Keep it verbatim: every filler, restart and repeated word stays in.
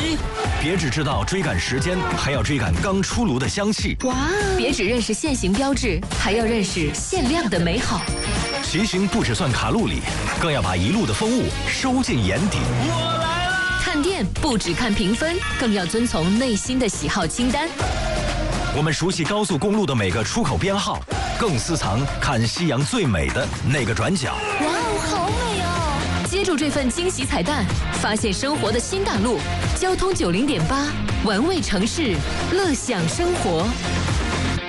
机。别只知道追赶时间，还要追赶刚出炉的香气。 哇！别只认识限行标志，还要认识限量的美好。 骑行不只算卡路里，更要把一路的风物收进眼底。 我来啦！ 看店不只看评分，更要遵从内心的喜好清单。 我们熟悉高速公路的每个出口编号，更私藏看夕阳最美的那个转角。 哇哦，好美哦！接住这份惊喜彩蛋，发现生活的新大陆。交通九零点八，玩味城市，乐享生活。